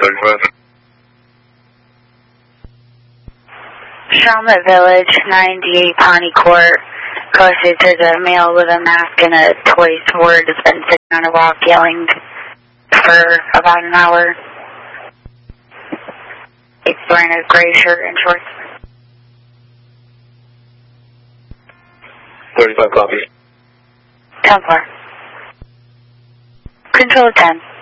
35. Charlotte Village, 98 Pawnee Court. Posted to the male with a mask and a toy sword has been sitting on a rock yelling for about an hour. He's wearing a gray shirt and shorts. 35 copy. 10-4. Control 10.